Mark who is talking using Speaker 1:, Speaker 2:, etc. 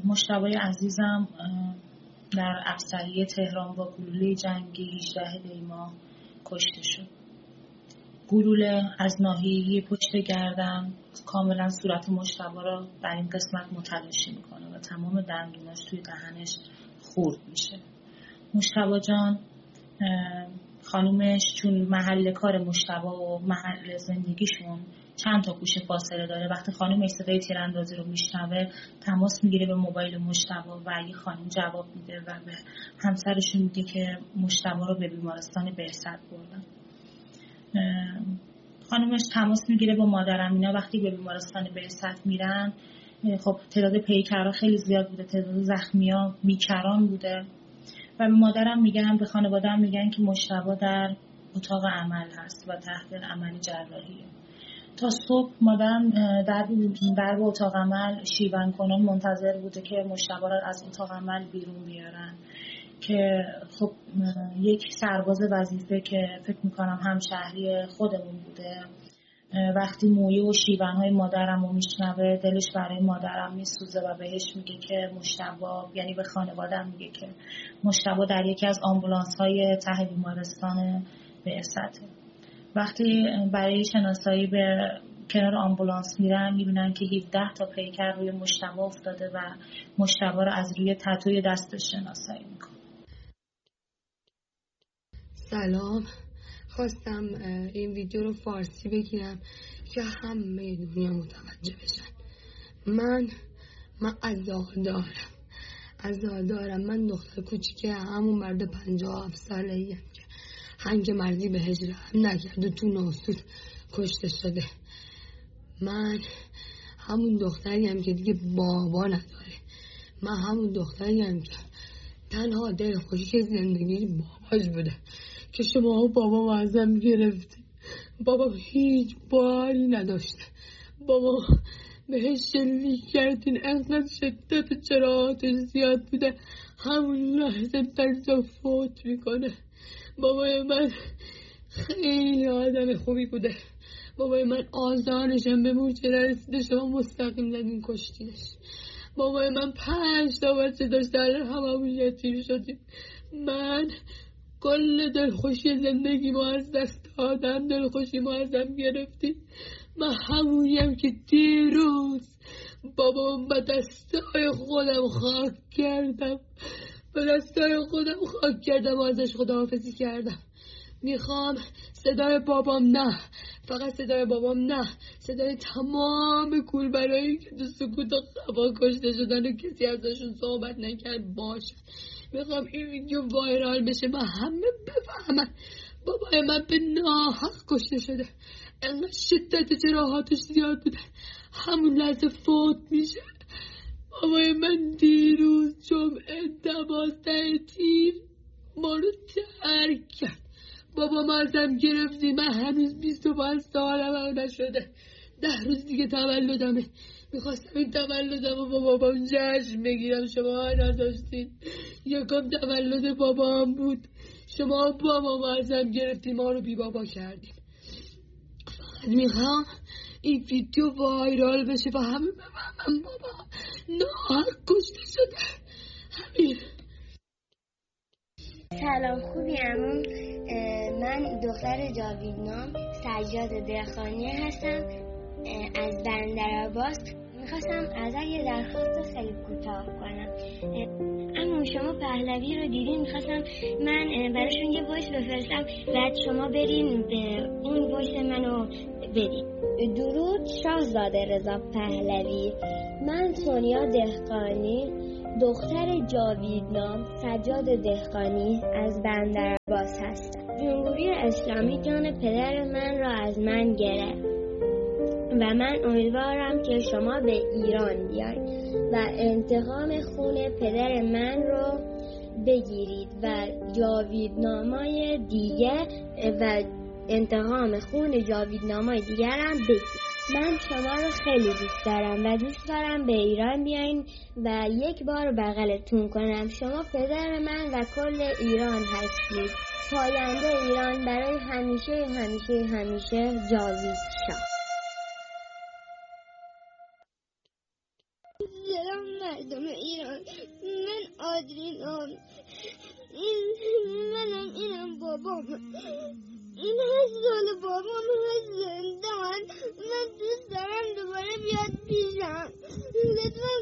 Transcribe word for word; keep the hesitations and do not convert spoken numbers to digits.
Speaker 1: مجتبی عزیزم در افسری تهران با گلوله جنگی هجدهم دی ماه کشته شد. گلوله از ناحیه پشت گردن کاملا صورت مجتبی را در این قسمت متلاشی میکنه و تمام دندوناش توی دهنش خورد میشه. مجتبی جان خانومش چون محل کار مجتبی و محل زندگیشون چند تا کوچه فاصله داره، وقتی خانم صدای تیراندازی رو میشنوه تماس میگیره به موبایل مجتبی و اگه خانم جواب میده و به همسرشون میگه که مجتبی رو به بیمارستان بهزاد بردن. خانمش تماس میگیره با مادرم. اینا وقتی به بیمارستان بهزاد میرن، خب تعداد پیکرها خیلی زیاد بوده، تعداد زخمیا بیکران بوده و به مادرم میگن، به خانواده‌ام میگن که مجتبی در اتاق عمل هست و تحت عمل جراحیه. تا صبح مادرم در در به اتاق عمل شیون کنان منتظر بوده که مجتبی را از اتاق عمل بیرون بیارن که خب یک سرباز وظیفه که فکر میکنم همشهری خودمون بوده، وقتی مویه و شیونهای مادرم رو میشنوه دلش برای مادرم میسوزه و بهش میگه که مجتبی، یعنی به خانواده‌ام میگه که مجتبی در یکی از آمبولانس‌های ته بیمارستان بهزاده. وقتی برای شناسایی به کنار آمبولانس میرن میبینن که هفده تا پیکر روی مجتبی افتاده و مجتبی رو از روی تتوی دستش شناسایی میکنه.
Speaker 2: سلام، خواستم این ویدیو رو فارسی بگیرم که همه دنیا متوجه بشن. من من عزادارم عزادارم من دختر کوچیکه همون مرد پنجاه و هفت ساله ایم که هنگ مردی بهش رحم نکرد و تو ناسود کشته شده. من همون دختریم که دیگه بابا نداره. من همون دختریم که تنها دلخوشی زندگی باباش بوده که شما بابا ازم گرفتی. بابا هیچ باری نداشته. بابا بهش شلیک کردین، انقدر شدت و جراحاتش زیاد بوده همون لحظه بزا فوت میکنه. بابای من خیلی آدم خوبی بوده. بابای من آزارشم به مورچه نرسیده، شما مستقیم زدین کشتینش. بابای من پنج تا بچه داشت، در هممون یتیم شدیم. من کل دلخوشی زندگی ما از دست دادم، دلخوشی ما ازم گرفتیم. من همونیم که دیروز بابام به دستای خودم خاک کردم، به دستای خودم خاک کردم و ازش خداحافظی کردم. میخوام صدای بابام نه، فقط صدای بابام نه، صدای تمام کولبرایی که تو سکوت و خفا کشته شدن و کسی ازشون صحبت نکرد باشه. میخوام این ویدیو وایرال بشه و همه بفهمن بابای من به ناحق کشته شده. انقدر شدت جراحاتش زیاد بوده همون لحظه فوت میشه. بابای من دیروز جمعه دوازده تیر ما رو ترک کرد. بابا ما ازم گرفتی. من هنوز بیست و پنج سالم هم نشده، ده روز دیگه تولدمه. میخواستم این تولدم رو با بابام جشن بگیرم، شما نداشتین. یکم تولد بابام بود، شما بابا ما ازم گرفتی، ما رو بی بابا کردیم. فقط میخوام این ویدیو وایرال بشه و همه بفهمم بابا ناحق کشته شده. همین.
Speaker 3: سلام، خوبی عمو؟ من دختر جاویدنام سجاد دهقانی هستم از بندرعباس. میخواستم ازت یه درخواست خیلی کوتاه کنم. اما شما پهلوی رو دیدین، میخواستم من براشون یه وایس بفرستم، بعد شما برین به اون وایس منو بدین. درود شاهزاده رضا پهلوی. من سونیا دهقانی دختر جاویدنام سجاد دهقانی از بندرعباس هستم. جمهوری اسلامی جان پدر من را از من گرفت و من امیدوارم که شما به ایران بیایید و انتقام خون پدر من رو بگیرید و جاویدنامای دیگه و انتقام خون جاویدنامای دیگر هم بگیرید. من شما رو خیلی دوست دارم و دوست دارم به ایران بیاین و یک بار بغلتون کنم. شما پدر من و کل ایران هستید. پاینده ایران برای همیشه همیشه همیشه جاوید شاه. سلام مردم ایران، من آدرینام، این منم، اینم بابام، این هشت سال بابام هست زندان. من دوست دارم دوباره بیاد پیشم، لطفا